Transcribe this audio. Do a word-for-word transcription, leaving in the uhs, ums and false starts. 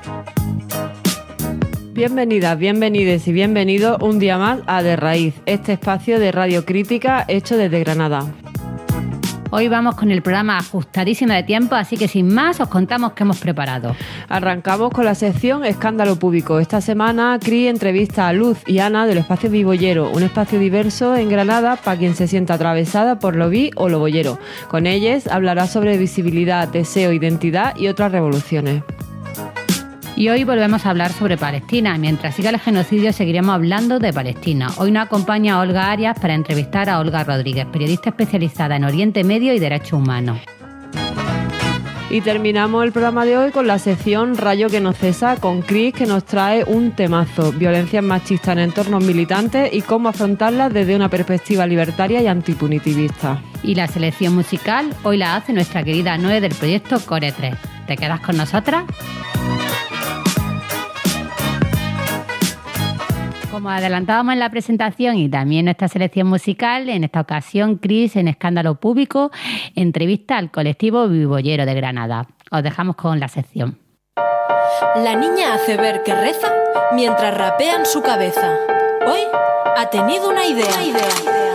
Bienvenidas, bienvenides y bienvenidos un día más a De Raíz, este espacio de radio crítica hecho desde Granada. Hoy vamos con el programa ajustadísimo de tiempo, así que sin más os contamos qué hemos preparado. Arrancamos con la sección Escándalo Público. Esta semana Cris entrevista a Luz y Ana del Espacio Biboyero, un espacio diverso en Granada para quien se sienta atravesada por lo bi o lo boyero. Con ellas hablará sobre visibilidad, deseo, identidad y otras revoluciones. Y hoy volvemos a hablar sobre Palestina. Mientras siga el genocidio, seguiremos hablando de Palestina. Hoy nos acompaña Olga Arias para entrevistar a Olga Rodríguez, periodista especializada en Oriente Medio y Derechos Humanos. Y terminamos el programa de hoy con la sección Rayo que no cesa, con Cris, que nos trae un temazo: violencias machistas en entornos militantes y cómo afrontarlas desde una perspectiva libertaria y antipunitivista. Y la selección musical hoy la hace nuestra querida Noé del proyecto Core tres. ¿Te quedas con nosotras? Como adelantábamos en la presentación y también nuestra selección musical, en esta ocasión Cris, en Escándalo Público, entrevista al colectivo Biboyero de Granada. Os dejamos con la sección. La niña hace ver que reza mientras rapea en su cabeza. Hoy ha tenido una idea. Una idea.